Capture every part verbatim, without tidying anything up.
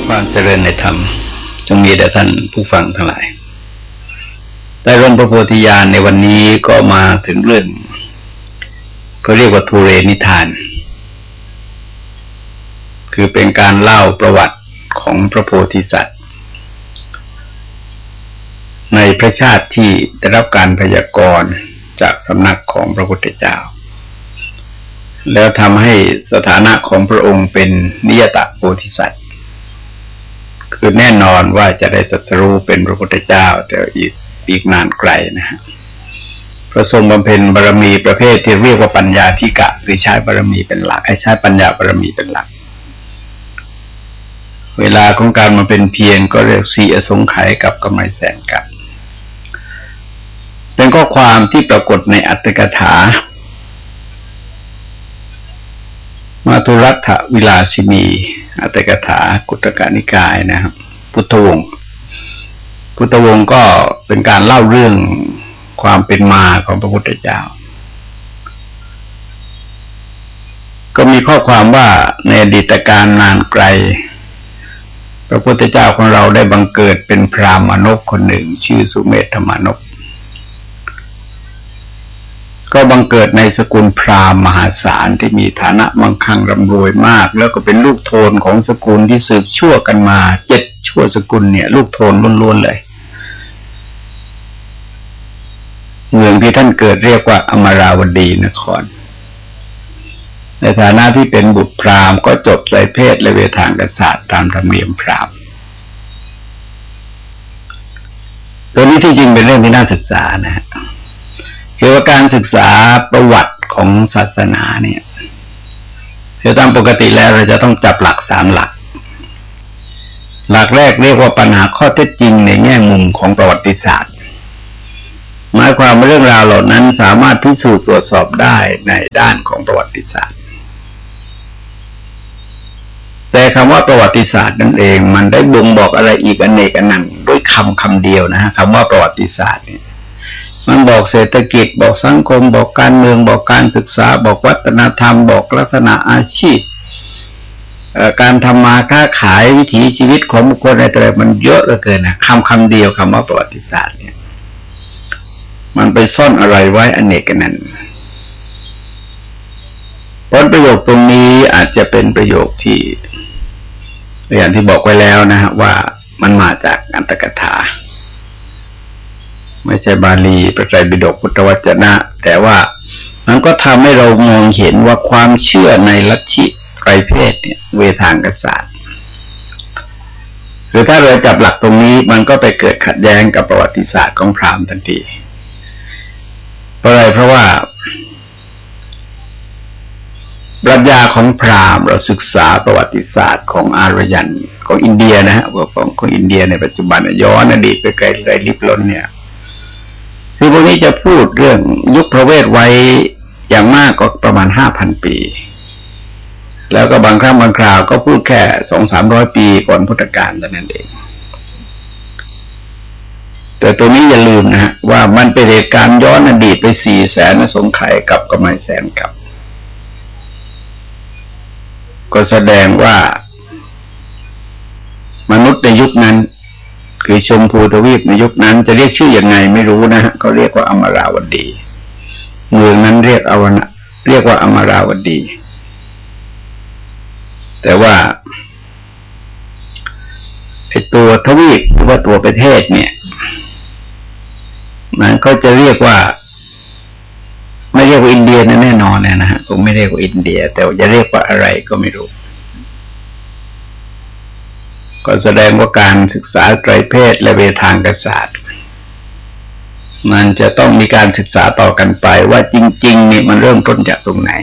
ความเจริญในธรรมจงมีแด่ท่านผู้ฟังทั้งหลายแต่ร่มพระโพธิญาณในวันนี้ก็มาถึงเรื่องก็เรียกว่าทูเรนิทานคือเป็นการเล่าประวัติของพระโพธิสัตว์ในพระชาติที่ได้รับการพยากรณ์จากสำนักของพระพุทธเจ้าแล้วทำให้สถานะของพระองค์เป็นนิยตโพธิสัตว์คือแน่นอนว่าจะได้ศัสรู้เป็นพระพุทธเจ้าแต่อีกอีกนานไกลนะฮะพระทรงบำเพ็ญบารมีประเภทที่เรียกว่าปัญญาธิกะคือใช้บารมีเป็นหลักไอ้ใช้ปัญญาบารมีเป็นหลักเวลาของการมาเป็นเพียรก็เรียกสี่อสงไขยกับกำไรแสนกับเป็นข้อความที่ปรากฏในอัตถกถามาตุรัฐวิลาสินีอัตถกถากุตกนิกายนะครับพุทธวงศ์พุทธวงศ์ก็เป็นการเล่าเรื่องความเป็นมาของพระพุทธเจ้าก็มีข้อความว่าในอดีตการนานไกลพระพุทธเจ้าของเราได้บังเกิดเป็นพราหมณ์คนหนึ่งชื่อสุเมธมานพก็บังเกิดในสกุลพราหมณ์มหาศาลที่มีฐานะมั่งคั่งร่ำรวยมากแล้วก็เป็นลูกโทนของสกุลที่สืบชั่วกันมาเจ็ดชั่วสกุลเนี่ยลูกโทนล้วนๆเลยเมืองที่ท่านเกิดเรียกว่าอมราวดีนครในฐานะที่เป็นบุตรพราหมณ์ก็จบไสยเพศและเวทางกษัตริย์ตามธรรมเนียมพราหมณ์ตัวนี้ที่จริงเป็นเรื่องที่น่าศึกษานะฮะเกี่ยวกับการศึกษาประวัติของศาสนาเนี่ยโดยตามปกติแล้วเราจะต้องจับหลักสามหลักหลักแรกเรียกว่าปัญหาข้อเท็จจริงในแง่มุมของประวัติศาสตร์หมายความว่าเรื่องราวเหล่านั้นสามารถพิสูจน์ตรวจสอบได้ในด้านของประวัติศาสตร์แต่คำว่าประวัติศาสตร์นั่นเองมันได้บ่งบอกอะไรอีกอเนกอนันต์ด้วยคำคำเดียวนะฮะคำว่าประวัติศาสตร์เนี่ยมันบอกเศรษฐกิจบอกสังคมบอกการเมืองบอกการศึกษาบอกวัฒนธรรมบอกลักษณะอาชีพการทำมาค้าขายวิถีชีวิตของบุคคลอะไรๆมันเยอะเหลือเกินนะคำคำเดียวคำว่าประวัติศาสตร์เนี่ยมันไปซ่อนอะไรไว้อเนกอนันต์ผลประโยคตรงนี้อาจจะเป็นประโยคที่อย่างที่บอกไว้แล้วนะฮะว่ามันมาจากอัตถกถาไม่ใช่บาลีพระไตรปิฎกพุทธวจนะแต่ว่ามันก็ทำให้เรามองเห็นว่าความเชื่อในลัทธิไตรเพศเนี่ยเวทางกษัตริย์คือถ้าเราจับหลักตรงนี้มันก็ไปเกิดขัดแย้งกับประวัติศาสตร์ของพราหมณ์ทันทีเพราะอะไรเพราะว่าปรัชญาของพราหมณ์เราศึกษาประวัติศาสตร์ของอารยันของอินเดียนะฮะของของอินเดียในปัจจุบันย้อนอดีตไปไกลไกลลิบล้นเนี่ยคือพวกนี้จะพูดเรื่องยุคพระเวทไว้อย่างมากก็ประมาณห้าพันปีแล้วก็บางครั้งบางคราวก็พูดแค่สองสามร้อยปีก่อนพุทธกาลเท่านั้นเองแต่ตัวนี้อย่าลืมนะฮะว่ามันเป็นเหตุการณ์ย้อนอดีตไปสี่แสนอสงไขยกับกำไรแสนกับก็แสดงว่ามนุษย์ในยุคนั้นคือชมพูทวีปในยุคนั้นจะเรียกชื่อยังไงไม่รู้นะฮะเขาเรียกว่าอมราวดีเมืองนั้นเรียกอวนะเรียกว่าอมราวดีแต่ว่าไอตัวทวีปหรือว่าตัวประเทศเนี่ยมันก็จะเรียกว่าไม่เรียกว่าอินเดียแน่นอนนะฮะคงไม่เรียกว่าอินเดียแต่จะเรียกว่าอะไรก็ไม่รู้ก็แสดงว่าการศึกษาไตรเพศและเวทางกษัตริย์มันจะต้องมีการศึกษาต่อกันไปว่าจริงๆนี่มันเริ่มต้นจากตรงไหน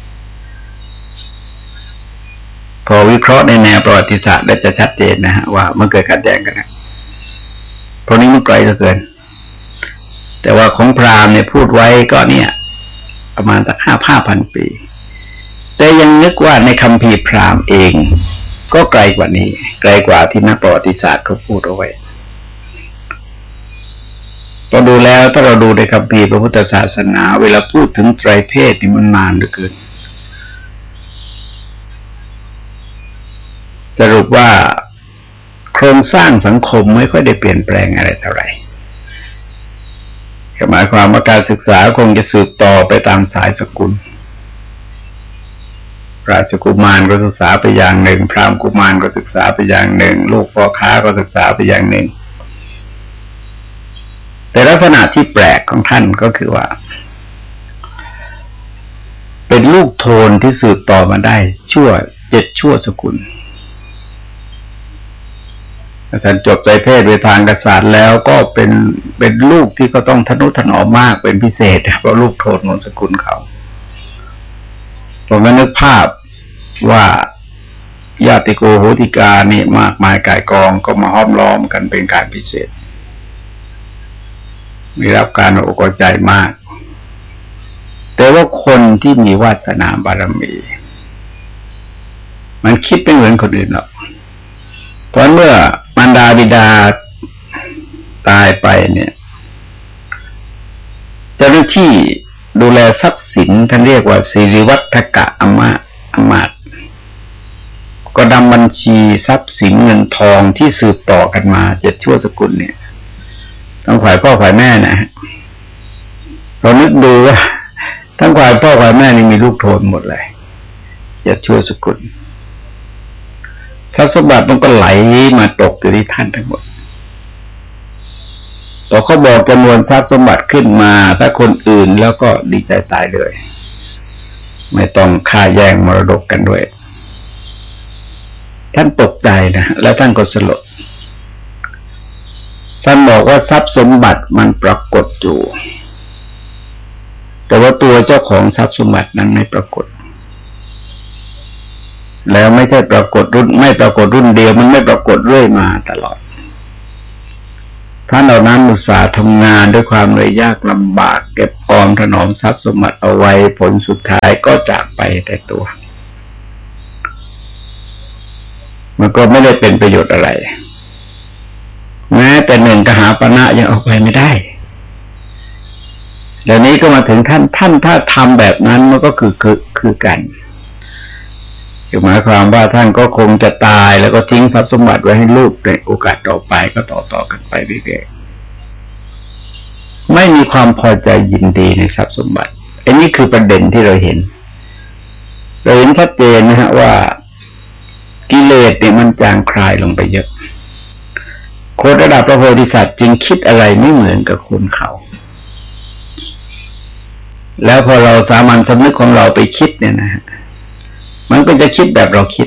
พอวิเคราะห์ในแนวประวัติศาสตร์ได้จะชัดเจนนะฮะว่ามันเกิดขัดแย้งกันนะเพราะนี้มันไกลเหลือเกินแต่ว่าของพราหมณ์เนี่ยพูดไว้ก็เนี่ยประมาณสักห้าห้าพันปีแต่ยังนึกว่าในคัมภีร์พราหมณ์เองก็ไกลกว่านี้ไกลกว่าที่นักประวัติศาสตร์เขาพูดเอาไว้เราดูแล้วถ้าเราดูในคัมภีร์พระพุทธศาสนาเวลาพูดถึงไตรเพศนี่มันนานเหลือเกินสรุปว่าครงสร้างสังคมไม่ค่อยได้เปลี่ยนแปลงอะไรเท่าไหร่หมายความว่าการศึกษาคงจะสืบต่อไปตามสายสกุลราชกุมารก็ศึกษาไปอย่างหนึ่งพราหมณ์กุมารก็ศึกษาไปอย่างหนึ่งลูกพ่อค้าก็ศึกษาไปอย่างหนึ่งแต่ลักษณะที่แปลกของท่านก็คือว่าเป็นลูกโทนที่สืบต่อมาได้ชั่วเจ็ดชั่วสกุลท่านจบใจเพศไปทางกษัตริย์แล้วก็เป็นเป็นลูกที่ก็ต้องทนุถนอมมากเป็นพิเศษเพราะลูกโทนของสกุลเขาผมก็นึกภาพว่าญาติโกโหติกานี่มากมายกายกองก็มาห้อมล้อมกันเป็นการพิเศษมีรับการอกเอาใจมากแต่ว่าคนที่มีวาสนาบารมีมันคิดไม่เหมือนคนอื่นหรอกเพราะเมื่อมารดาบิดาตายไปเนี่ยเจ้าหน้าที่ดูแลทรัพย์สินท่านเรียกว่าสิริวัฒกะอมาอมาตก็นำบัญชีทรัพย์สินเงินทองที่สืบต่อกันมาเจ็ดชั่วสกุลเนี่ยทั้งฝ่ายพ่อฝ่ายแม่นะเรานึกดูว่าทั้งฝ่ายพ่อฝ่ายแม่นี่มีลูกโทนหมดเลยเจ็ดชั่วสกุลทรัพย์สมบัติมันก็ไหลมาตกอยู่ที่ท่านทั้งหมดพอเขาบอกจำนวนทรัพย์สมบัติขึ้นมาถ้าคนอื่นแล้วก็ดีใจตายเลยไม่ต้องฆ่าแย่งมรดกกันด้วยท่านตกใจนะแล้วท่านก็สลดท่านบอกว่าทรัพย์สมบัติมันปรากฏอยู่แต่ว่าตัวเจ้าของทรัพย์สมบัตินั้นไม่ปรากฏแล้วไม่ใช่ปรากฏรุ่นไม่ปรากฏรุ่นเดียวมันไม่ปรากฏเรื่อยมาตลอดท่านเหล่านั้นอุตส่าห์ทำงานด้วยความเหนื่อยยากลำบากเก็บออมถนอมทรัพย์สมบัติเอาไว้ผลสุดท้ายก็จากไปแต่ตัวมันก็ไม่ได้เป็นประโยชน์อะไรแม้แต่หนึ่งกหาปณะยังเอาไปไม่ได้เดี๋ยวนี้ก็มาถึงท่านท่านถ้าทำแบบนั้นมันก็คือคือคือกันหมายความว่าท่านก็คงจะตายแล้วก็ทิ้งทรัพย์สมบัติไว้ให้ลูกในโอกาสต่อไปก็ต่อต่อกันไปเรื่อยๆไม่มีความพอใจยินดีในทรัพย์สมบัติอันนี้คือประเด็นที่เราเห็นเราเห็นชัดเจนนะฮะว่ากิเลสเนี่ยมันจางคลายลงไปเยอะคนระดับพระโพธิสัตว์จึงคิดอะไรไม่เหมือนกับคนเขาแล้วพอเราสามัญสำนึกของเราไปคิดเนี่ยนะฮะมันก็จะคิดแบบเราคิด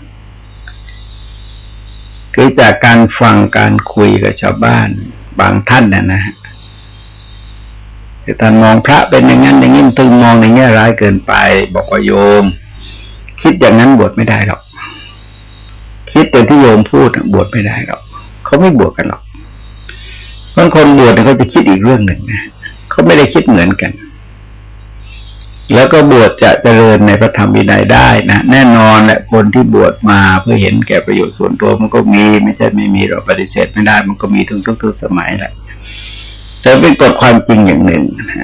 คือจากการฟังการคุยกับชาวบ้านบางท่านเนี่ยนะฮะคือท่านมองพระเป็นอย่างนั้นอย่างนี้ตึงมองในแง่ร้ายเกินไปบอกว่าโยมคิดอย่างนั้นบวชไม่ได้หรอกคิดแต่ที่โยมพูดบวชไม่ได้หรอกเขาไม่บวชกันหรอกบางคนบวชเนี่ยเขาจะคิดอีกเรื่องหนึ่งนะเขาไม่ได้คิดเหมือนกันแล้วก็บวชจะเจริญในพระธรรมวินัยได้นะแน่นอนแหละคนที่บวชมาเพื่อเห็นแก่ประโยชน์ส่วนตัวมันก็มีไม่ใช่ไม่มีเราปฏิเสธไม่ได้มันก็มีทุกทุกสมัยแหละแต่เป็นกฎความจริงอย่างหนึ่งนะ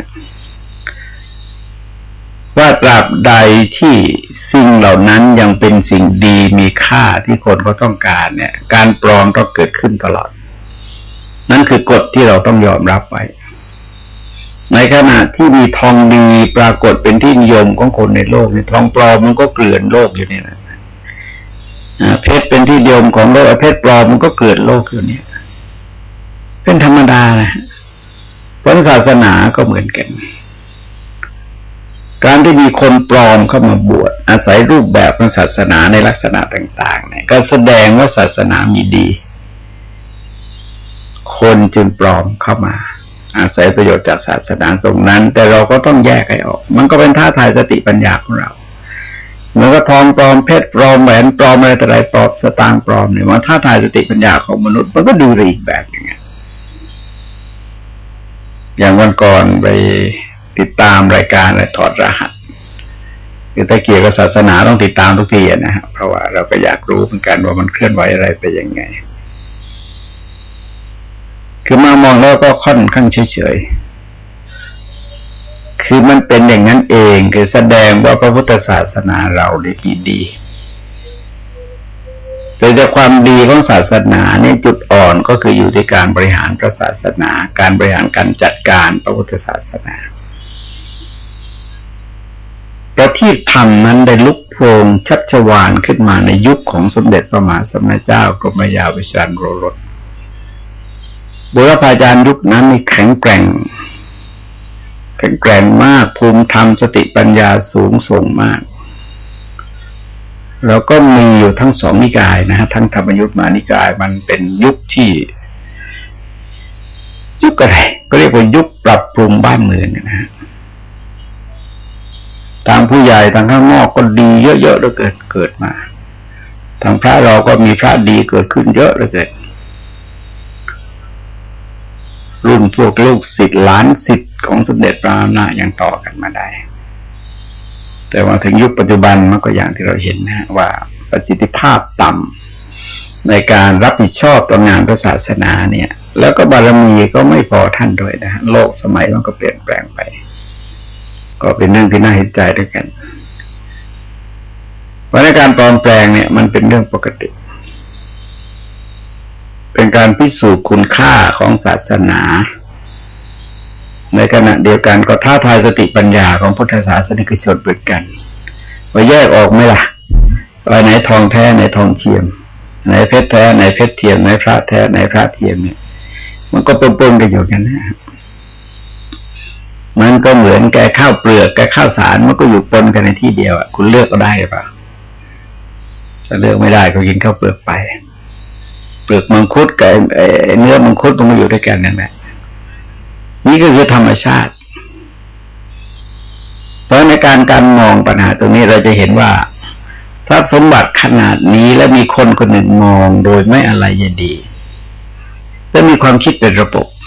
ว่าตราบใดที่สิ่งเหล่านั้นยังเป็นสิ่งดีมีค่าที่คนก็ต้องการเนี่ยการปลอมต้องเกิดขึ้นตลอดนั่นคือกฎที่เราต้องยอมรับไว้ในขณะที่มีทองดีปรากฏเป็นที่นิยมของคนในโลกในทองปลอมมันก็เกลื่อนโลกอยู่นี่แหละเพชรเป็นที่นิยมของโลกเพชรปลอมมันก็เกลื่อนโลกอยู่นี่เป็นธรรมดานะพุทธศาสนาก็เหมือนกันการที่มีคนปลอมเข้ามาบวชอาศัยรูปแบบของศาสนาในลักษณะต่างๆเนี่ยก็แสดงว่าศาสนามีดีคนจึงปลอมเข้ามาอาศัยประโยชน์จากศาสนาตรงนั้นแต่เราก็ต้องแยกให้ออกมันก็เป็นท้าทายสติปัญญาของเราเหมือนกับทองปลอมเพชรปลอมแหวนปลอมอะไรแต่ไรปลอมสตางค์ปลอมเนี่ยมันท้าทายสติปัญญาของมนุษย์มันก็ดูอีกแบบอย่างเงี้ยอย่างวันก่อนไปติดตามรายการอะไรถอดรหัสคือถ้าเกี่ยวกับศาสนาต้องติดตามทุกทีนะฮะเพราะว่าเราก็อยากรู้เหมือนกันว่ามันเคลื่อนไหวอะไรไปยังไงคือมามองแล้วก็ค่อนข้างเฉยๆคือมันเป็นอย่างนั้นเองคือแสดงว่าพระพุทธศาสนาเราได้ดีดีแต่จากความดีของศาสนาเนี่ยจุดอ่อนก็คืออยู่ที่การบริหารพระศาสนาการบริหารการจัดการพระพุทธศาสนาประทีปธรรมนั้นได้ลุกโผล่ชัชวาลขึ้นมาในยุคของสมเด็จพระมหาสมณเจ้ากรมยาวิชาญโรรสบุรพาจารย์ยุคนั้นนี่แข็งแกร่งแข็งแกร่งมากภูมิธรรมสติปัญญาสูงส่งมากแล้วก็มีอยู่ทั้งสองนิกายนะฮะทั้งธรรมยุทธมานิกายมันเป็นยุคที่ยุคอะไรก็เรียกว่ายุคปรับปรุงบ้านเมืองนะฮะทางผู้ใหญ่ทางข้างนอกก็ดีเยอะๆแล้วเกิดเกิดมาทางพระเราก็มีพระดีเกิดขึ้นเยอะเลยเกิดรุ่นพวกลูกศิษย์หลานศิษย์ของสมเด็จพระอำนาจยังต่อกันมาได้แต่ว่าถึงยุคปัจจุบันมันก็อย่างที่เราเห็นนะว่าประสิทธิภาพต่ำในการรับผิดชอบต่องานพระศาสนาเนี่ยแล้วก็บารมีก็ไม่พอท่านด้วยนะโลกสมัยมันก็เปลี่ยนแปลงไปก็เป็นเรื่องที่น่าเห็นใจด้วยกันเพราะในการปลอมแปลงเนี่ยมันเป็นเรื่องปกติเป็นการพิสูจน์คุณค่าของศาสนาในขณะเดียวกันก็ท้าทายสติปัญญาของพุทธศาสนิกชนเหมือนกันว่าแยกออกไหมล่ะว่าไหนทองแท้ไหนทองเทียมไหนเพชรแท้ไหนเพชรเทียมไหนพระแท้ไหนพระเทียมเนี่ยมันก็ปนๆกันอยู่กันนะมันก็เหมือนแกข้าวเปลือกแกข้าวสารมันก็อยู่ปนกันในที่เดียวอ่ะคุณเลือกก็ได้หรือเปล่าถ้าเลือกไม่ได้ก็กินข้าวเปลือกไปเปลือกมังคุดกับเนื้อมังคุดมันมาอยู่ด้วยกันนั่นแหละนี่ก็คือธรรมชาติเพราะในการการมองปัญหาตรงนี้เราจะเห็นว่าทรัพย์สมบัติขนาดนี้และมีคนคนหนึ่งมองโดยไม่อะไรยินดีจะมีความคิดเป็นระบบ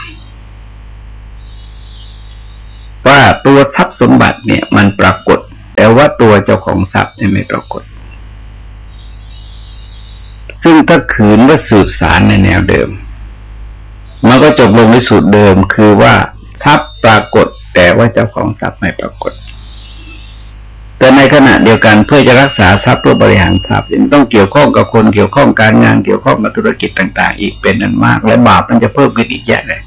ว่าตัวทรัพย์สมบัติเนี่ยมันปรากฏแต่ว่าตัวเจ้าของทรัพย์เนี่ยไม่ปรากฏซึ่งถ้าขืนว่าสืบสารในแนวเดิมมันก็จบลงในสูตรเดิมคือว่าทรัพย์ปรากฏแต่ว่าเจ้าของทรัพย์ไม่ปรากฏแต่ในขณะเดียวกันเพื่อจะรักษาทรัพย์เพื่อบริหารทรัพย์มันต้องเกี่ยวข้องกับคนเกี่ยวข้องการงานเกี่ยวข้องกับธุรกิจต่างๆอีกเป็นอันมากและบาปมันจะเพิ่มขึ้นอีกแยะเลย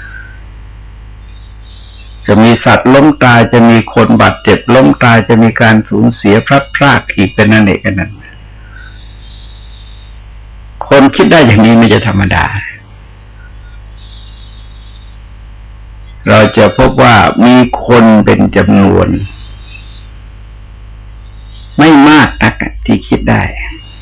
จะมีสัตว์ล้มตายจะมีคนบาดเจ็บล้มตายจะมีการสูญเสียพลัดพรากอีกเป็นอันเอกอันนั้นคนคิดได้อย่างนี้ไม่จะธรรมดาเราจะพบว่ามีคนเป็นจำนวนไม่มากนักที่คิดได้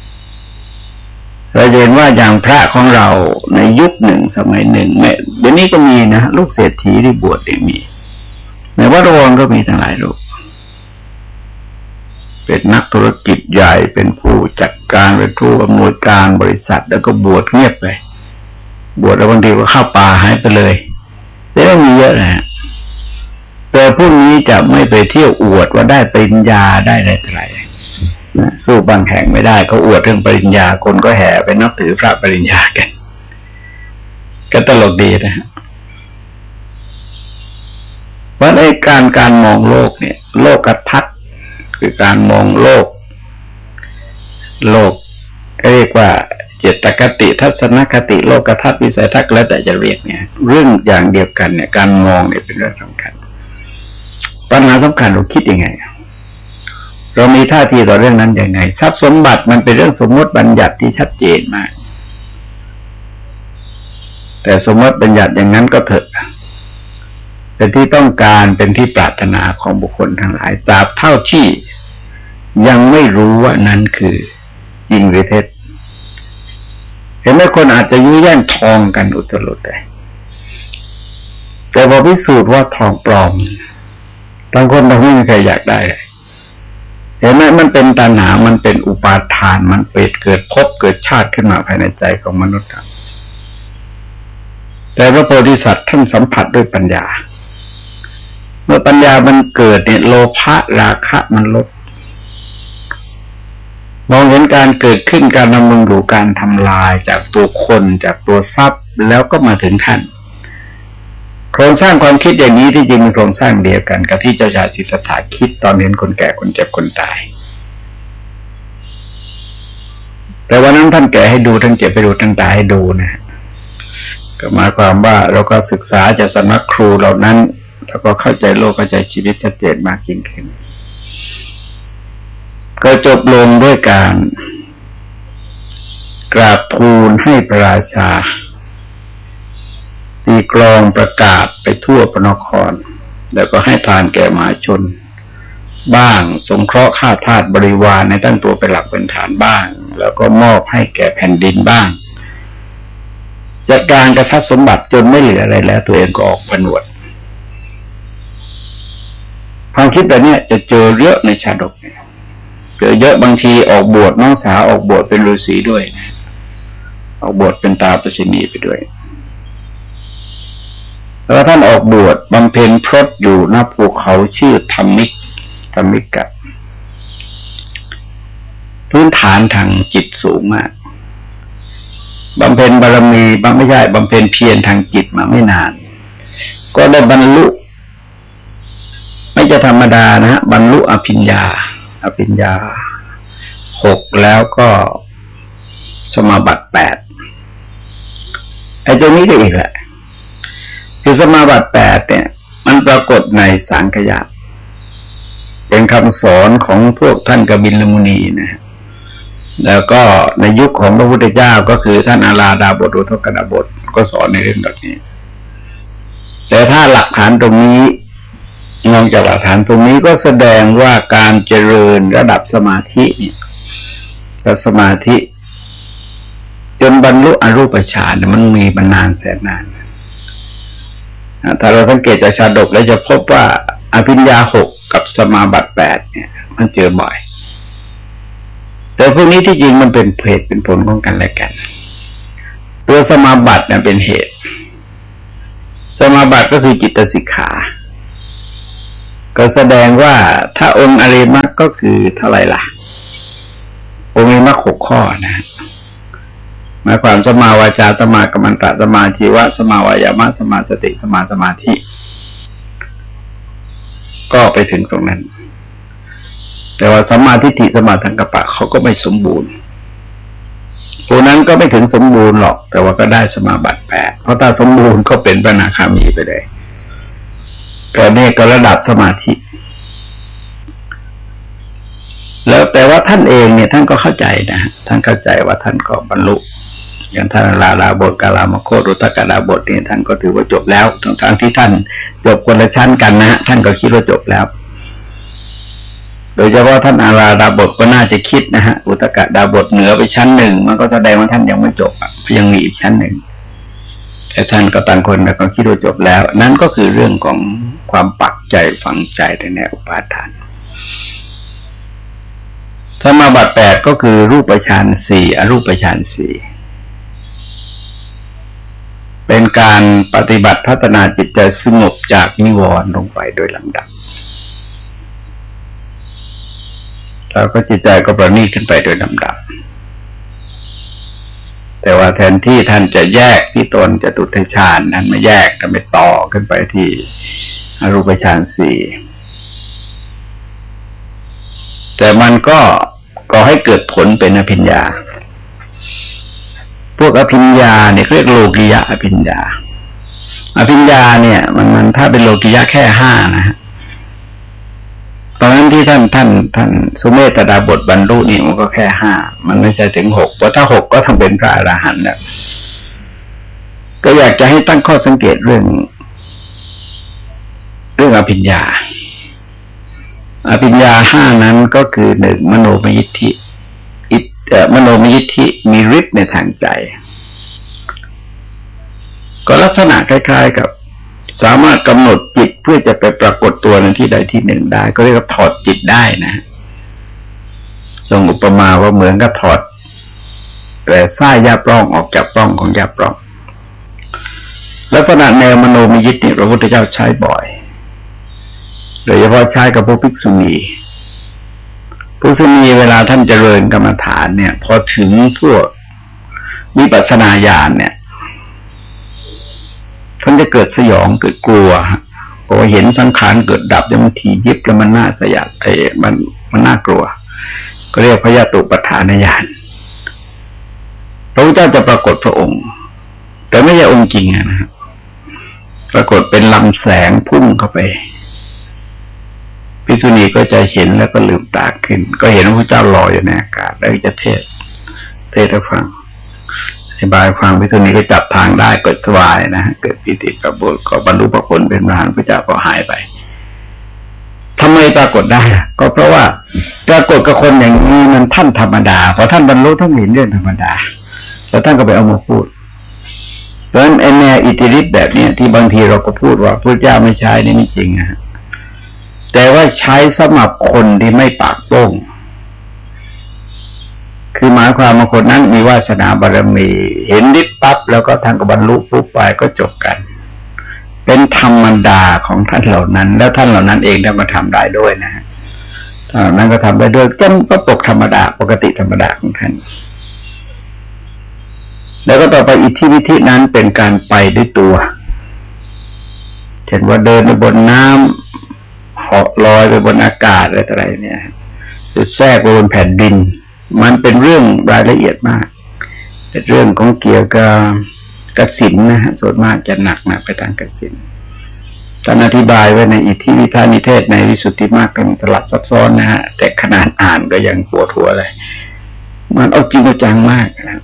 เราเห็นว่าอย่างพระของเราในยุคหนึ่งสมัยหนึ่งแม้เดี๋ยวนี้ก็มีนะลูกเศรษฐีที่บวชเนี่ยมีในวัดรวงก็มีทั้งหลายรูปเป็นนักธุรกิจใหญ่เป็นผู้จัดการเป็นผู้อำนวยการบริษัทแล้วก็บวชเงียบไปบวชแล้วบางทีก็เข้าป่าหายไปเลยแต่ก็มีเยอะนะแต่พวกนี้จะไม่ไปเที่ยวอวดว่าได้ปริญญาได้อะไรอะไรนะสู้บางแห่งไม่ได้เขาอวดเรื่องปริญญาคนก็แห่ไปนับถือพระปริญญากันก็ตลกดีนะฮะเพราะในการการมองโลกเนี่ยโลกทัศน์คือการมองโลกโลกก็เรียกว่าเจตคติทัศนคติโลกทัศน์วิสัยทัศน์แล้วแต่จะเรียกเนี่ยเรื่องอย่างเดียวกันเนี่ยการมองเนี่ยเป็นเรื่องสำคัญปัญหาสำคัญเราคิดยังไงเรามีท่าทีต่อเรื่องนั้นยังไงทรัพย์สมบัติมันเป็นเรื่องสมมติบัญญัติที่ชัดเจนมากแต่สมมติบัญญัติอย่างนั้นก็เถอะเป็นที่ต้องการเป็นที่ปรารถนาของบุคคลทั้งหลายตราบเท่าที่ยังไม่รู้ว่านั้นคือจริงหรือเท็จเห็นไหมคนอาจจะยื้อแย่งทองกันอุตลุดเลยแต่พอพิสูจน์ว่าทองปลอมบางคนเราไม่มีใครอยากได้เห็นไหมมันเป็นตัณหามันเป็นอุปาทานมันเปิดเกิดภพเกิดชาติขึ้นมาภายในใจของมนุษย์แต่พระโพธิสัตว์ท่านสัมผัสด้วยปัญญาเมื่อปัญญามันเกิดเนี่ยโลภะราคะมันลดมองเห็นการเกิดขึ้นการดำรงอยู่การทำลายจากตัวคนจากตัวทรัพย์แล้วก็มาถึงท่านโครงสร้างความคิดอย่างนี้ที่จริงเป็นโครงสร้างเดียวกันกับที่เจ้าชายสิทธัตถะคิดตอนเห็นคนแก่คนเจ็บคนตายแต่วันนั้นท่านแก่ให้ดูท่านเจ็บไปดูท่านตายให้ดูนะก็หมายความว่าเราก็ศึกษาจากสำนักครูเหล่านั้นแล้วก็เข้าใจโลกเข้าใจชีวิตชัดเจนมากยิ่งขึ้นก็จบลงด้วยการกราบทูลให้พระราชาตีกลองประกาศไปทั่วพระนครแล้วก็ให้ทานแก่มหาชนบ้างสงเคราะห์ข้าทาสบริวารในตั้งตัวเป็นหลักเป็นฐานบ้างแล้วก็มอบให้แก่แผ่นดินบ้างจัดการกระทับสมบัติจนไม่เหลืออะไรแล้วตัวเองก็ออกผนวดความคิดแบบนี้จะเจอเยอะในชาดกเจอเยอะบางทีออกบวชน้องสาวออกบวชเป็นฤาษีด้วยออกบวชเป็นตาประสินีไปด้วยแล้วท่านออกบวชบำเพ็ญพรตอยู่ณภูเขาชื่อธรรมิกธรรมิกะพื้นฐานทางจิตสูงมากบำเพ็ญบารมีบางไม่ใช่บำเพ็ญเพียรทางจิตมาไม่นานก็ได้บรรลุไม่จะธรรมดานะฮะบรรลุอภิญญาอภิญญาหกแล้วก็สมาบัติแปดไอ้ตรงนี้ก็อีกแหละคือสมาบัติแปดเนี่ยมันปรากฏในสังขยาเป็นคำสอนของพวกท่านกบิลมุนีนะแล้วก็ในยุคของพระพุทธเจ้าก็คือท่านอาราดาบทอุทกดาบทก็สอนในเรื่องแบบนี้แต่ถ้าหลักฐานตรงนี้นอกจากหลักฐานตรงนี้ก็แสดงว่าการเจริญระดับสมาธิเนี่ยสมาธิจนบรรลุอรูปฌานมันมีมานานแสนนานถ้าเราสังเกตจากชาดกแล้วจะพบว่าอภิญญาหกกับสมาบัติแปดเนี่ยมันเจอบ่อยแต่พวกนี้ที่จริงมันเป็นเหตุเป็นผลของกันและกันตัวสมาบัติเนี่ยเป็นเหตุสมาบัติก็คือจิตสิกขาก็แสดงว่าถ้าองค์อริยมรรคก็คือเท่าไหร่ล่ะองค์อริยมรรคหกข้อนะหมายความสมาวาจาสมากัมมันตะสมาชีวะสมาวายามะสมาสติสมาสมาธิก็ไปถึงตรงนั้นแต่ว่าสัมมาทิฏฐิสัมมาสังกัปปะเขาก็ไม่สมบูรณ์พวกนั้นก็ไม่ถึงสมบูรณ์หรอกแต่ว่าก็ได้สมาบัติแปดเพราะถ้าสมบูรณ์ก็เป็นพระอนาคามีไปเลยแต่นี่ก็ระดับสมาธิแล้วแต่ว่าท่านเองเนี่ยท่านก็เข้าใจนะท่านเข้าใจว่าท่านก็บรรลุอย่างท่านลาลาบทกาลามโคตรุตกดาบทนี่ท่านก็ถือว่าจบแล้วทั้งๆที่ท่านจบคนละชั้นกันนะท่านก็คิดว่าจบแล้วโดยเฉพาะท่านอาราดาบทก็น่าจะคิดนะฮะอุตกดาบทเหนือไปชั้นหนึ่งมันก็แสดงว่าท่านยังไม่จบอ่ะยังมีอีกชั้นหนึ่งแต่ท่านก็ต่างคนแต่ก็คิดว่าจบแล้วนั่นก็คือเรื่องของความปักใจฝังใจในแนวอุปาทานสมาบัติแปดก็คือรูปฌานสี่อรูปฌานสี่เป็นการปฏิบัติพัฒนาจิตใจสงบจากนิวรณ์ลงไปโดยลำดับแล้วก็จิตใจก็ประณีตขึ้นไปโดยลำดับแต่ว่าแทนที่ท่านจะแยกที่ตนจะตุทฌานนั้นไม่แยกแต่ไม่ต่อขึ้นไปที่อรูปฌานสี่แต่มันก็ก่อให้เกิดผลเป็นอภิญญาพวกอภิญญาเนี่ยเรียกโลกิยะอภิญญาอภิญญาเนี่ยมันมันถ้าเป็นโลกิยะแค่ห้านะฮะตอนนั้นที่ท่านท่านท่านสุเมธดาบทบรรลุนี่มันก็แค่ห้ามันไม่ใช่ถึงหกเพราะถ้าหกก็ต้องเป็นพระอรหันต์แล้วก็อยากจะให้ตั้งข้อสังเกตเรื่องเรื่องอภิญญาอภิญญาห้านั้นก็คือหนึ่งมโนมยิทธิอิมโนมยิทธิมีฤทธิ์ในทางใจก็ลักษณะคล้ายๆกับสามารถกำหนดจิตเพื่อจะไปปรากฏตัวในที่ใดที่หนึ่งได้ก็เรียกว่าถอดจิตได้นะทรงอุปมาว่าเหมือนกับถอดแต่ไส้ยาปล้องออกจากปล้องของยาปล้องลักษณะแนวมโนมยิทธินี่พระพุทธเจ้าใช้บ่อยโดยเฉพาะใช้กับพวกภิกษุณีภิกษุณีเวลาท่านเจริญกรรมฐานเนี่ยพอถึงพวกวิปัสสนาญาณเนี่ยท่านจะเกิดสยองเกิดกลัวเพราะเห็นสังขารเกิดดับแล้วมันถี่ยิบแล้วมันน่าสยดไอ้มันมันน่ากลัวก็เรียกพยาตุปทานญาณพุทธเจ้าจะปรากฏพระองค์แต่ไม่ใช่องค์จริงนะครับปรากฏเป็นลำแสงพุ่งเข้าไปภิกษุณีก็จะเห็นแล้วก็ลืมตาขึ้นก็เห็นพระพุทธเจ้าลอยอยู่ในอากาศแล้วจะเทศเทศให้ฟังอธิบายฟังภิกษุณีก็จับทางได้เกิดสบายนะเกิดปิติกบุตรก็บรรลุพระผลเป็นพระอรหันต์พระเจ้าก็หายไปทำไมปรากฏได้ก็เพราะว่าปรากฏกับคนอย่างนี้มันท่านธรรมดาพอท่านบรรลุท่านเห็นเรื่องธรรมดาแล้วท่านก็ไปเอามาพูดเพราะฉะนั้นไอ้แนวอิทธิฤทธิ์แบบนี้ที่บางทีเราก็พูดว่าพระเจ้าไม่ใช้นี่ไม่จริงนะแต่ว่าใช้สำหรับคนที่ไม่ปากโป้งคือหมายความว่าคนนั้นมีวาสนาบารมีเห็นฤทธิ์ปั๊บแล้วก็ท่านก็บรรลุปุ๊บไปก็จบกันเป็นธรรมดาของท่านเหล่านั้นแล้วท่านเหล่านั้นเองท่านก็ทำได้ด้วยนะฮะท่านเหล่านั้นก็ทำได้ด้วยจนก็ปกธรรมดาปกติธรรมดาของท่านแล้วก็ต่อไปอิทธิวิธีนั้นเป็นการไปด้วยตัวเช่นว่าเดินไปบนน้ำเหาะลอยไปบนอากาศอะไรต่ออะไรเนี่ยหรือแทรกไปบนแผ่นดินมันเป็นเรื่องรายละเอียดมากเป็นเรื่องของเกี่ยวกับกสิณนะฮะส่วนมากจะหนักหนักไปทางกสิณท่านอธิบายไว้ในอิทธิวิธานิเทศในวิสุทธิมรรคเป็นสลับซับซ้อนนะฮะแต่ขนาดอ่านก็ยังปวดหัวเลยมันเอาจริงเอาจังมากนะ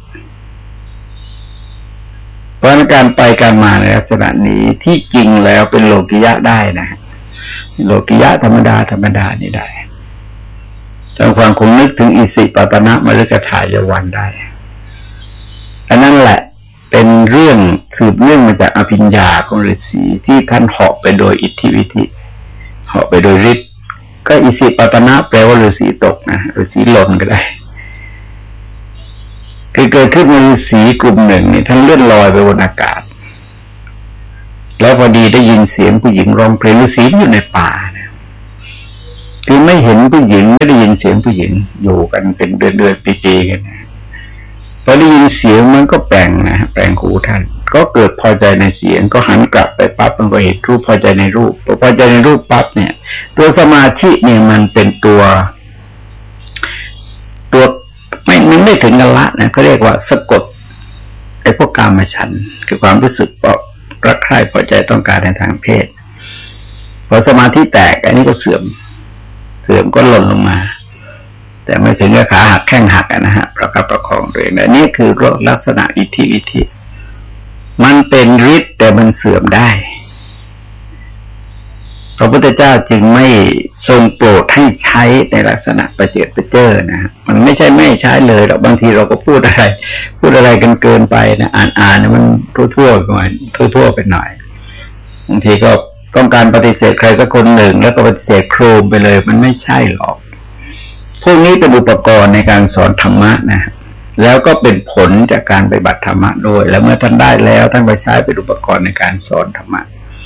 เพราะการไปการมาในลักษณะนี้ที่จริงแล้วเป็นโลกิยะได้นะโลกิยะธรรมดาธรรมดานี่ได้ทางความคงนึกถึงอิสิปตนะมฤคทายวันได้อันนั้นแหละเป็นเรื่องสืบเนื่องมาจากอภิญญาของฤาษีที่ท่านเหาะไปโดยอิทธิวิธีเหาะไปโดยฤทธิ์ก็อิสิปตนะแปลว่าฤาษีตกนะฤาษีหล่นก็ได้คือเกิดขึ้นมีฤาษีกลุ่มหนึ่งนี่ท่านเลื่อนลอยไปบนอากาศแล้วพอดีได้ยินเสียงผู้หญิงร้องเพลงฤาษีอยู่ในป่านะคือไม่เห็นผู้หญิงไม่ได้ยินเสียงผู้หญิงอยู่กันเป็นเดือนๆปีๆกันนะพอได้ยินเสียงมันก็แปลงนะแปลงหูท่านก็เกิดพอใจในเสียงก็หันกลับไปปั๊บมันก็เห็นรูปพอใจในรูปพอใจในรูปปั๊บเนี่ยตัวสมาธิเนี่ยมันเป็นตัวตัวไม่มันไม่ถึงกันละนะเขาเรียกว่าสะกดไอ้พวกกามฉันท์คือความรู้สึกรักใคร่พอใจต้องการในทางเพศพอสมาธิแตกอันนี้ก็เสื่อมเสื่อมก็หล่นลงมาแต่ไม่ถึงกับขาหักแข้งหักนะฮะประคับประคองตัวเองแต่นี่คือลักษณะอิทธิวิธีมันเป็นฤทธิ์แต่มันเสื่อมได้พระพุทธเจ้าจึงไม่ทรงโปรดให้ใช้ในลักษณะประเจิดประเจ้อนะมันไม่ใช่ไม่ใช้เลยหรอกบางทีเราก็พูดอะไรพูดอะไรกันเกินไปนะอ่านอ่านมันทั่วๆไปหน่อยทั่วๆไปหน่อยบางทีก็ต้องการปฏิเสธใครสักคนหนึ่งแล้วก็ปฏิเสธโครมไปเลยมันไม่ใช่หรอกพวกนี้เป็นอุปกรณ์ในการสอนธรรมะนะแล้วก็เป็นผลจากการปฏิบัติธรรมะด้วยแล้วเมื่อท่านได้แล้วท่านไปใช้เป็นอุปกรณ์ในการสอนธรรมะ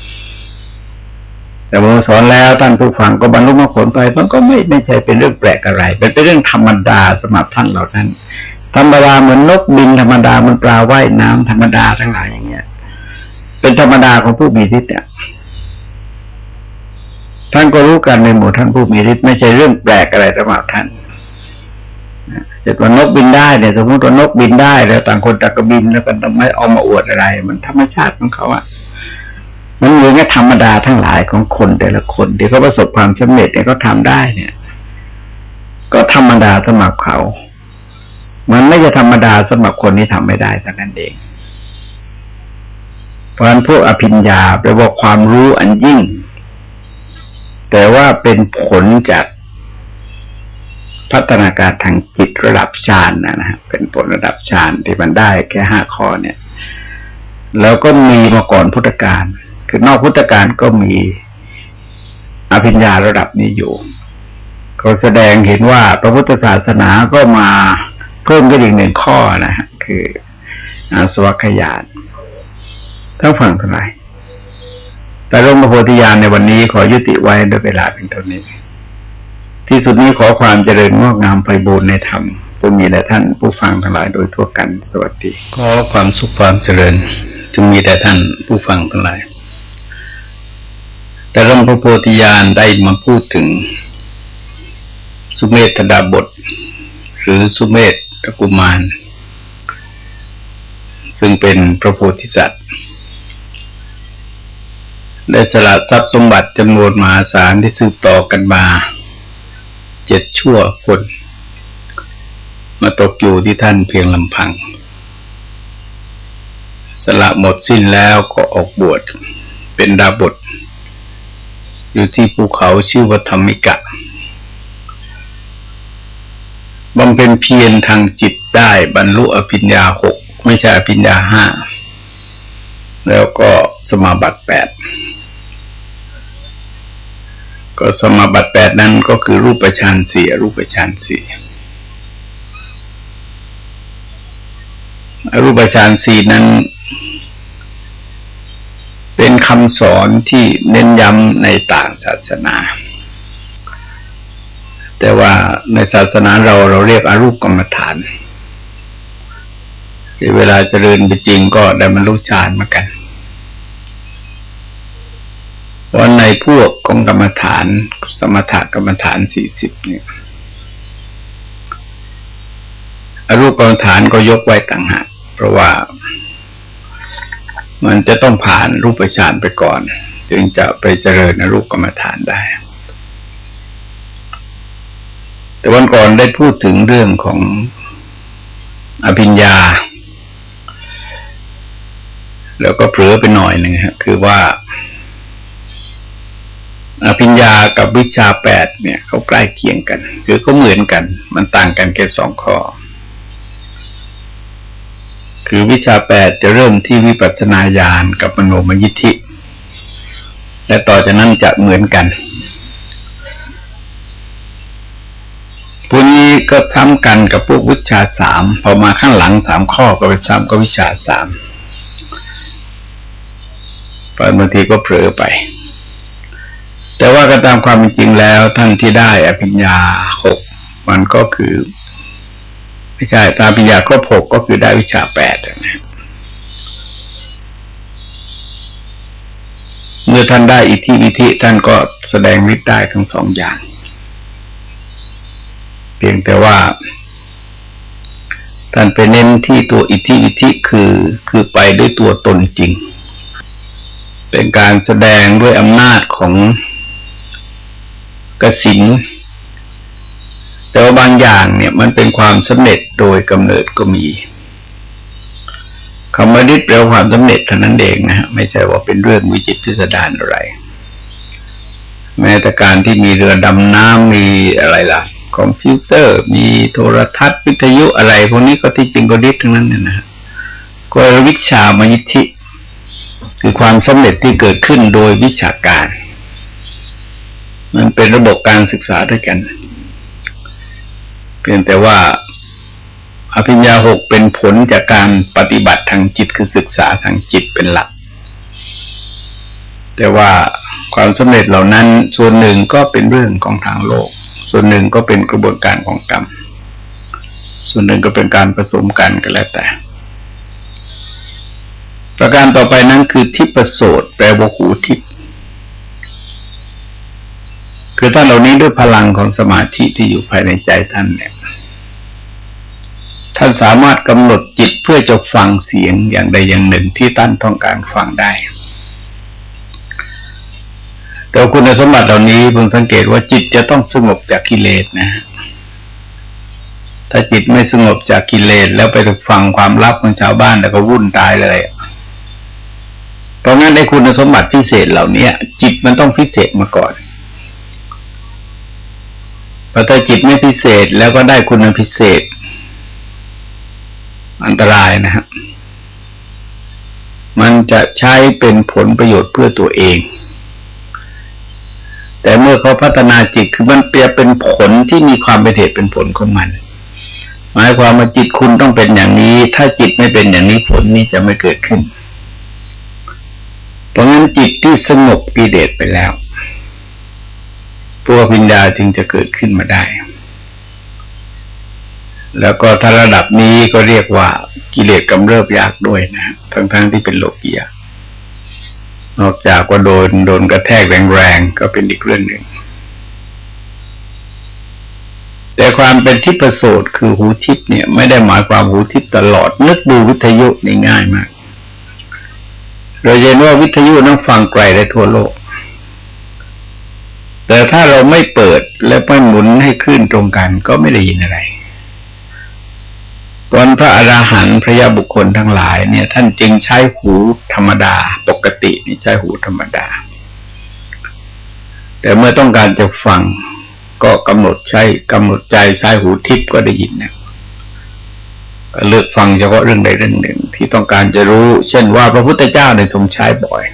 แต่เมื่อสอนแล้วท่านผู้ฟังก็บรรลุมรรคผลไปมันก็ไม่ไม่ใช่เป็นเรื่องแปลกอะไรเป็นเป็นเรื่องธรรมดาสำหรับท่านเหล่านั้นธรรมดาเหมือนนกบินธรรมดามันปลาว่ายน้ำธรรมดาทั้งหลายอย่างเงี้ยเป็นธรรมดาของผู้มีฤทธิ์เนี่ยท่านก็รู้กันในหมู่ท่านผู้มีฤทธิ์ไม่ใช่เรื่องแปลกอะไรสำหรับท่านเสร็จว่านกบินได้เนี่ยสมมติว่านกบินได้แล้วต่างคนต่างก็บินแล้วกันไม่เอามาอวดอะไรมันธรรมชาติของเขาอะมันเหมือนกับธรรมดาทั้งหลายของคนแต่ละคนที่เขาประสบความสำเร็จเนี่ยเขาทำได้เนี่ยก็ธรรมดาสำหรับเขามันไม่ใช่ธรรมดาสำหรับคนที่ทำไม่ได้แต่นั้นเองเพราะฉะนั้นพวกอภิญญาแปลว่าความรู้อันยิ่งแต่ว่าเป็นผลจากพัฒนาการทางจิตระดับฌานนะนะเป็นผลระดับฌานที่มันได้แค่ห้าข้อเนี่ยแล้วก็มีมาก่อนพุทธกาลคือนอกพุทธกาลก็มีอภิญญาระดับนี้อยู่ก็แสดงเห็นว่าพระพุทธศาสนาก็มาเพิ่มขึ้นอีกหนึ่งข้อนะฮะคืออาสวัคยานทั้งฝั่งทั้งหลายแต่ร่มพระโพธิญาณในวันนี้ขอยุติไว้ด้วยเวลาเพียงเท่านี้ที่สุดนี้ขอความเจริญงอกงามไพบูรณ์ในธรรมจงมีแด่ท่านผู้ฟังทั้งหลายโดยทั่วกันสวัสดีขอความสุขความเจริญจงมีแด่ท่านผู้ฟังทั้งหลายแต่ร่มพระโพธิญาณได้มาพูดถึงสุเมธดาบทหรือสุเมธกุมารซึ่งเป็นพระโพธิสัตว์ได้สละทรัพย์สมบัติจำนวนมหาศาลที่สืบต่อกันมาเจ็ดชั่วคนมาตกอยู่ที่ท่านเพียงลำพังสละหมดสิ้นแล้วก็ออกบวชเป็นดาบสอยู่ที่ภูเขาชื่อว่าธรรมิกะบำเพ็ญเพียรทางจิตได้บรรลุอภิญญาหกไม่ใช่อภิญญาห้าแล้วก็สมาบัติแปดก็สมาบัติแปดนั้นก็คือรูปฌานสี่อรูปฌานสี่อรูปฌานสี่นั้นเป็นคำสอนที่เน้นย้ำในต่างศาสนาแต่ว่าในศาสนาเราเราเรียกอรูปกรรมฐานที่เวลาเจริญไปจริงก็ได้บรรลุฌานเหมือนกันว่าในพวกของกรรมฐานสมถกรรมฐานสี่สิบเนี่ยอรูปกรรมฐานก็ยกไว้ต่างหากเพราะว่ามันจะต้องผ่านรูปฌานไปก่อนจึงจะไปเจริญอรูปกรรมฐานได้แต่วันก่อนได้พูดถึงเรื่องของอภิญญาแล้วก็เผลอไปหน่อยหนึ่งครับคือว่าอภิญญากับวิชาแปดเนี่ยเขาใกล้เคียงกันคือเขาเหมือนกันมันต่างกันแค่สองข้อคือวิชาแปดจะเริ่มที่วิปัสสนาญาณกับมโนมยิทธิและต่อจากนั้นจะเหมือนกันพวกนี้ก็ซ้ำกันกับพวกวิชาสามพอมาข้างหลังสามข้อก็ไปซ้ำกับวิชาสามบางทีก็เผลอไปแต่ว่าก็ตามความเป็นจริงแล้วท่านที่ได้อภิญญาหกมันก็คือไม่ใช่ตามอภิญญาครบหกก็คือได้วิชาแปดนะเมื่อท่านได้อิทธิวิธิท่านก็แสดงฤทธิ์ได้ทั้งสองอย่างเพียงแต่ว่าท่านไปเน้นที่ตัวอิทธิวิธิคือคือไปด้วยตัวตนจริงเป็นการแสดงด้วยอำนาจของกสิณแต่ว่าบางอย่างเนี่ยมันเป็นความสำเร็จโดยกำเนิดก็มีคำว่าฤทธิ์แปลว่าความสำเร็จเท่านั้นเองนะฮะไม่ใช่ว่าเป็นเรื่องวิจิตรพิสดารอะไรแม้แต่การที่มีเรือดำน้ำมีอะไรล่ะคอมพิวเตอร์มีโทรทัศน์วิทยุอะไรพวกนี้ก็ที่จริงก็ฤทธิ์ทั้งนั้นนะฮะก็วิชามยิทธิคือความสำเร็จที่เกิดขึ้นโดยวิชาการมันเป็นระบบการศึกษาด้วยกันเพียงแต่ว่าอภิญญาหกเป็นผลจากการปฏิบัติทางจิตคือศึกษาทางจิตเป็นหลักแต่ว่าความสำเร็จเหล่านั้นส่วนหนึ่งก็เป็นเรื่องของทางโลกส่วนหนึ่งก็เป็นกระบวนการของกรรมส่วนหนึ่งก็เป็นการผสมกันก็แล้วแต่ประการต่อไปนั้นคือทิพโสตแปลว่าหูทิพย์คือท่านเหล่านี้ด้วยพลังของสมาธิที่อยู่ภายในใจท่านเนี่ยท่านสามารถกำหนดจิตเพื่อจะฟังเสียงอย่างใดอย่างหนึ่งที่ท่านต้องการฟังได้แต่คุณสมบัติเหล่านี้เพิ่งสังเกตว่าจิตจะต้องสงบจากกิเลสนะถ้าจิตไม่สงบจากกิเลสแล้วไปฟังความลับของชาวบ้านแล้วก็วุ่นตายเลยเพราะงั้นในคุณสมบัติพิเศษเหล่านี้จิตมันต้องพิเศษมาก่อนพอถ้าจิตไม่พิเศษแล้วก็ได้คุณพิเศษอันตรายนะฮะมันจะใช้เป็นผลประโยชน์เพื่อตัวเองแต่เมื่อเขาพัฒนาจิตคือมันเปรียบเป็นผลที่มีความเป็นเหตุเป็นผลของมันหมายความว่าจิตคุณต้องเป็นอย่างนี้ถ้าจิตไม่เป็นอย่างนี้ผลนี้จะไม่เกิดขึ้นเพราะงั้นจิตที่สงบกิเลสไปแล้วตัวปัญญาจึงจะเกิดขึ้นมาได้แล้วก็ถ้าระดับนี้ก็เรียกว่ากิเลสกำเริบยากด้วยนะทั้งๆที่เป็นโลกียะนอกจากว่าโดนโดนกระแทกแรงๆก็เป็นอีกเรื่องหนึ่งแต่ความเป็นทิพโสตคือหูทิพเนี่ยไม่ได้หมายความหูทิพตลอดนึกดูวิทยุนี่ง่ายมากเราเห็นว่าวิทยุนั้นฟังไกลได้ทั่วโลกแต่ถ้าเราไม่เปิดและไม่หมุนให้คลื่นตรงกันก็ไม่ได้ยินอะไรตอนพระอราหันต์พระยาบุคคลทั้งหลายเนี่ยท่านจึงใช้หูธรรมดาปกตินี่ใช้หูธรรมดาแต่เมื่อต้องการจะฟังก็กำหนดใช้กำหนดใจใช้หูทิพย์ก็ได้ยินนะเลือกฟังเฉพาะเรื่องใดเรื่องหนึ่งที่ต้องการจะรู้เช่นว่าพระพุทธเจ้าในทรงใช้บ่อย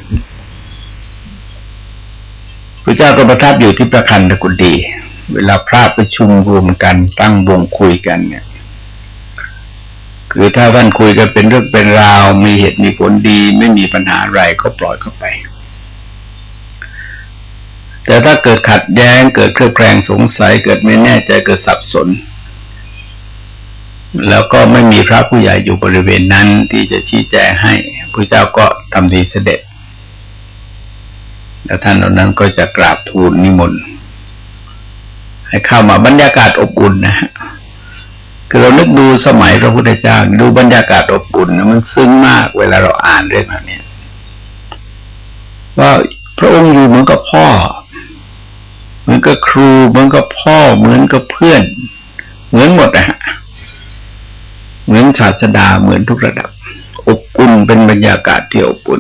พระเจ้าก็ประทับอยู่ที่ประคันธกุฎีเวลาพระประชุมรวมกันตั้งวงคุยกันเนี่ยคือถ้าท่านคุยกันเป็นเรื่องเป็นราวมีเหตุมีผลดีไม่มีปัญหาอะไรก็ปล่อยเข้าไปแต่ถ้าเกิดขัดแย้งเกิดเครือบแคลงสงสัยเกิดไม่แน่ใจเกิดสับสนแล้วก็ไม่มีพระผู้ใหญ่อยู่บริเวณนั้นที่จะชี้แจงให้พระเจ้าก็ทำทีเสด็จแล้วท่านเหล่านั้นก็จะกราบทูลนิมนต์ให้เข้ามาบรรยากาศอบอุ่นนะฮะคือเรานึกดูสมัยพระพุทธเจ้าดูบรรยากาศอบอุ่นนะมันซึ้งมากเวลาเราอ่านเรื่องแบบนี้ว่าพระองค์อยู่เหมือนกับพ่อเหมือนกับครูเหมือนกับพ่อเหมือนกับเพื่อนเหมือนหมดนะฮะเหมือนศาสดาเหมือนทุกระดับอบอุ่นเป็นบรรยากาศที่อบอุ่น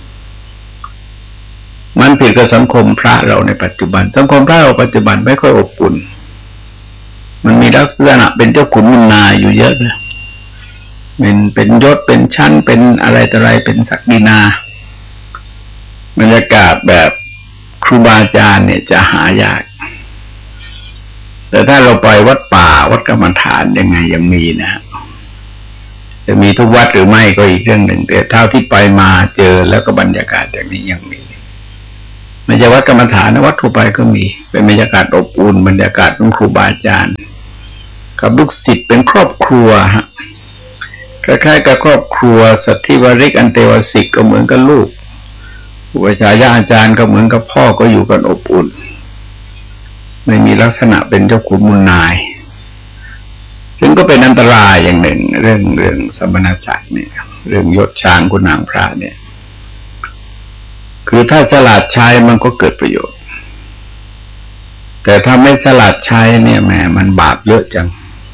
มันผิดกับสังคมพระเราในปัจจุบันสังคมพระเราปัจจุบันไม่ค่อยอบอุ่นมันมีลักษณะเป็นเจ้าขุนมุนนายอยู่เยอะเลยเป็นเป็นยศเป็นชั้นเป็นอะไรต่ออะไรเป็นศักดินาบรรยากาศแบบครูบาอาจารย์เนี่ยจะหายากแต่ถ้าเราไปวัดป่าวัดกรรมฐานยังไงยังมีนะฮะจะมีทุกวัดหรือไม่ก็อีกเรื่องหนึ่งแต่เท่าที่ไปมาเจอแล้วก็บรรยากาศอย่างนี้ยังมีไม่ใช่วัดกรรมฐานนะวัดทั่วไปก็มีเป็นบรรยากาศอบอุ่นบรรยากาศของครูบาอาจารย์กับลูกศิษย์เป็นครอบครัวฮะคล้ายๆกับครอบครัวสัตถิวริกอันเตวสิกก็เหมือนกับลูกอุปชายาอาจารย์ก็เหมือนกับพ่อก็อยู่กันอบอุ่นไม่มีลักษณะเป็นเจ้าขุนมูลนายซึ่งก็เป็นอันตรายอย่างหนึ่งเรื่องเรื่องสมณศักดิ์เนี่ยเรื่องยศช้างคุณนางพระเนี่ยคือถ้าฉลาดใช้มันก็เกิดประโยชน์แต่ถ้าไม่ฉลาดใช้เนี่ยแหมมันบาปเยอะจัง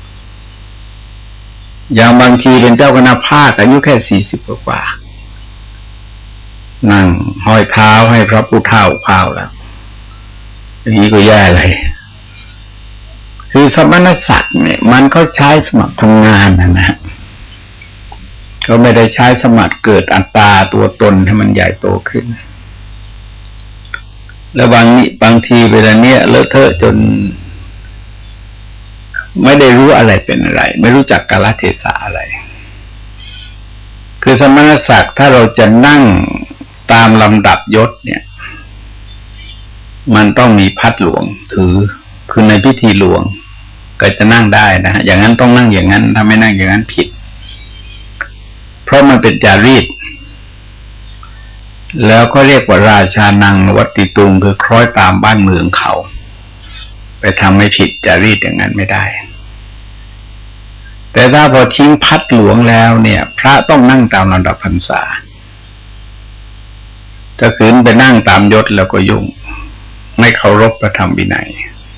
อย่างบางทีเป็นเจ้าคณะภาคอายุแค่สี่สิบกว่านั่งห้อยเท้าให้พระผู้เฒ่าพาวแล้วอย่างนี้ก็แย่เลยคือสมณศักดิ์เนี่ยมันเขาใช้สมัครทำงานนะนะเขาไม่ได้ใช้สมัครเกิดอัตตาตัวตนให้มันใหญ่โตขึ้นแล้วบางบางทีเวลาเนี้ยเลอะเทอะจนไม่ได้รู้อะไรเป็นอะไรไม่รู้จักกาลเทศะอะไรคือสมณศักดิ์ถ้าเราจะนั่งตามลำดับยศเนี่ยมันต้องมีพัดหลวงถือคือในพิธีหลวงก็จะนั่งได้นะฮะอย่างนั้นต้องนั่งอย่างนั้นถ้าไม่นั่งอย่างนั้นผิดเพราะมันเป็นจารีตแล้วก็เรียกว่าราชานังวัตติตุงคือคล้อยตามบ้านเมืองเขาไปทำให้ผิดจารีตอย่างนั้นไม่ได้แต่ถ้าพอทิ้งพัดหลวงแล้วเนี่ยพระต้องนั่งตามลำดับพรรษาถ้าขืนไปนั่งตามยศแล้วก็ยุ่งไม่เคารพพระธรรมวินัย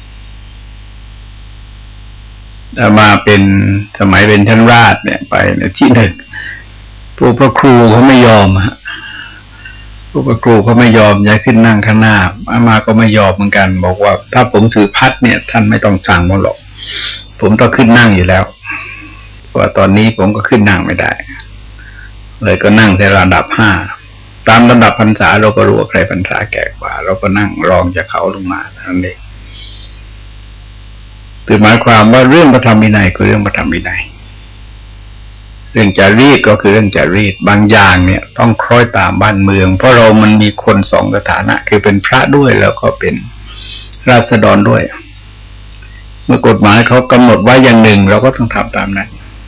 แต่มาเป็นสมัยเป็นท่านราชเนี่ยไปในที่หนึ่งพวกพระครูเขาไม่ยอมฮะพวกพระครูเขาไม่ยอมย้ายขึ้นนั่งข้างหน้าอามาก็ไม่ยอมเหมือนกันบอกว่าถ้าผมถือพัดเนี่ยท่านไม่ต้องสั่งมาหรอกผมต้องขึ้นนั่งอยู่แล้วเพราะตอนนี้ผมก็ขึ้นนั่งไม่ได้เลยก็นั่งในระดับห้าตามระดับพรรษาเราก็รู้ว่าใครพรรษาแก่กว่าเราก็นั่งรองจากเขาลงมานั่นเองคือหมายความว่าเรื่องพระธรรมวินัยคือเรื่องพระธรรมวินัยเรื่องจารีตก็คือเรื่องจารีตบางอย่างเนี่ยต้องคล้อยตามบ้านเมืองเพราะเรามันมีคนสองสถานะคือเป็นพระด้วยแล้วก็เป็นราษฎรด้วยเมื่อกฎหมายเขากำหนดไว้อย่างหนึ่งเราก็ต้องทำตามนั้น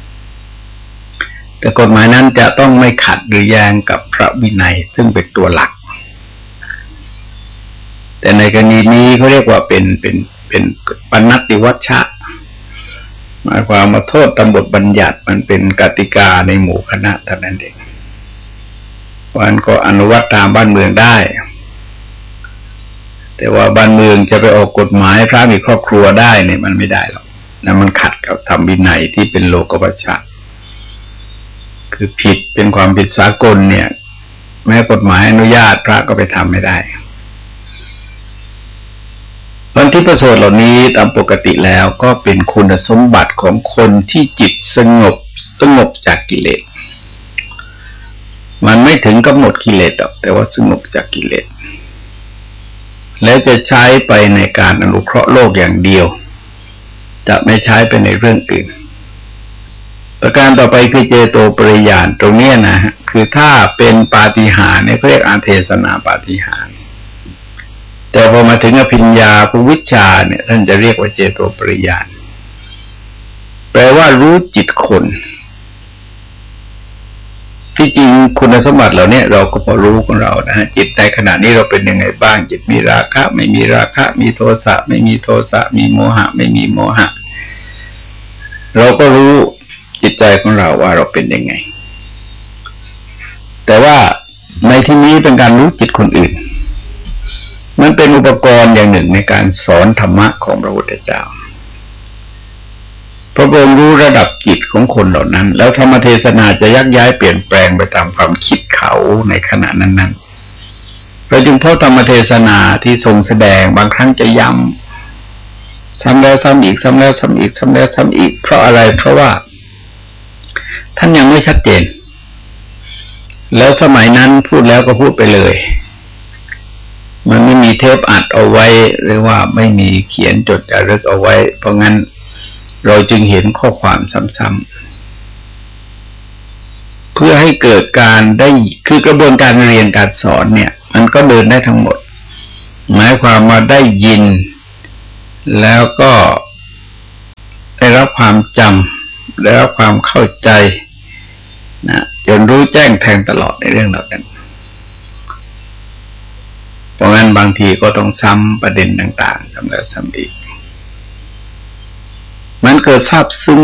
แต่กฎหมายนั้นจะต้องไม่ขัดหรือแย้งกับพระวินัยซึ่งเป็นตัวหลักแต่ในกรณีนี้เขาเรียกว่าเป็นเป็นเป็นปณัตติวัชชะหมายความว่าโทษตามบทบัญญัติมันเป็นกติกาในหมู่คณะเท่านั้นเองวันก็อนุวัตตามบ้านเมืองได้แต่ว่าบ้านเมืองจะไปออกกฎหมายพระมีครอบครัวได้เนี่ยมันไม่ได้หรอกนะมันขัดกับธรรมวินัยที่เป็นโลกวัชชะคือผิดเป็นความผิดสากลเนี่ยแม้กฎหมายอนุญาตพระก็ไปทำไม่ได้วันที่ประโสดเหล่านี้ตามปกติแล้วก็เป็นคุณสมบัติของคนที่จิตสงบสงบจากกิเลสมันไม่ถึงกับหมดกิเลสหรอกแต่ว่าสงบจากกิเลสแล้วจะใช้ไปในการอนุเคราะห์โลกอย่างเดียวจะไม่ใช้ไปในเรื่องอื่นประการต่อไปคือเจโตปริยานตรงนี้นะฮะคือถ้าเป็นปาฏิหาริย์เนี่ยเขาเรียกอาเทศนาปาฏิหาริย์แต่พอมาถึงอภิญญาภูวิชชาเนี่ยท่านจะเรียกว่าเจโตปริยานแปลว่ารู้จิตคนที่จริงคุณสมบัติเหล่านี้เราก็พอรู้ของเรานะฮะจิตในขณะนี้เราเป็นยังไงบ้างจิตมีราคะไม่มีราคะมีโทสะไม่มีโทสะมีโมหะไม่มีโมหะเราก็รู้จิตใจของเราว่าเราเป็นยังไงแต่ว่าในที่นี้เป็นการรู้จิตคนอื่นมันเป็นอุปกรณ์อย่างหนึ่งในการสอนธรรมะของพระพุทธเจ้าพระองค์รู้ระดับจิตของคนเหล่านั้นแล้วธรรมเทศนาจะยักย้ายเปลี่ยนแปลงไปตามความคิดเขาในขณะนั้นๆเราจึงเพราะธรรมเทศนาที่ทรงแสดงบางครั้งจะย้ำซ้ำแล้วซ้ำอีกซ้ำแล้วซ้ำอีกซ้ำแล้วซ้ำอีกเพราะอะไรเพราะว่าท่านยังไม่ชัดเจนแล้วสมัยนั้นพูดแล้วก็พูดไปเลยมันไม่มีเทปอัดเอาไว้หรือว่าไม่มีเขียนจดจารึกเอาไว้เพราะงั้นเราจึงเห็นข้อความซ้ำๆเพื่อให้เกิดการได้คือกระบวนการเรียนการสอนเนี่ยมันก็เดินได้ทั้งหมดหมายความว่าได้ยินแล้วก็ได้รับความจำได้รับความเข้าใจนะจนรู้แจ้งแทงตลอดในเรื่องเหล่านั้นเพราะงั้นบางทีก็ต้องซ้ำประเด็นต่างๆซ้ำแล้วซ้ำอีกมันเกิดทราบซึ้ง